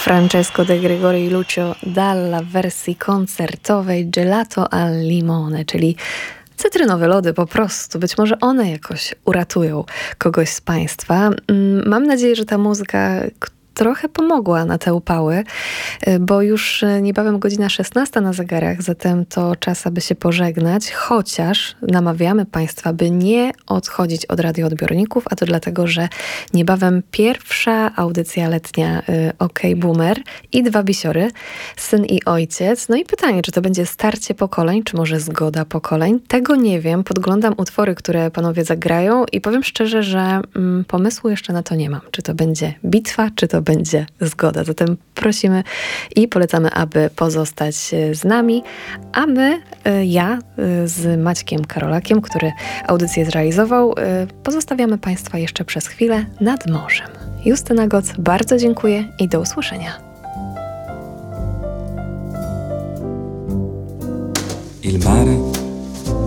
Francesco De Gregori i Lucio Dalla w wersji koncertowej Gelato al limone, czyli cytrynowe lody po prostu. Być może one jakoś uratują kogoś z Państwa. Mam nadzieję, że ta muzyka trochę pomogła na te upały, bo już niebawem godzina 16 na zegarach, zatem to czas, aby się pożegnać, chociaż namawiamy Państwa, by nie odchodzić od radioodbiorników, a to dlatego, że niebawem pierwsza audycja letnia OK Boomer i dwa bisiory, syn i ojciec. No i pytanie, czy to będzie starcie pokoleń, czy może zgoda pokoleń? Tego nie wiem. Podglądam utwory, które panowie zagrają i powiem szczerze, że pomysłu jeszcze na to nie mam. Czy to będzie bitwa, czy to będzie zgoda. Zatem prosimy i polecamy, aby pozostać z nami, a my, ja z Maćkiem Karolakiem, który audycję zrealizował, pozostawiamy Państwa jeszcze przez chwilę nad morzem. Justyna Goc, bardzo dziękuję i do usłyszenia. Il mare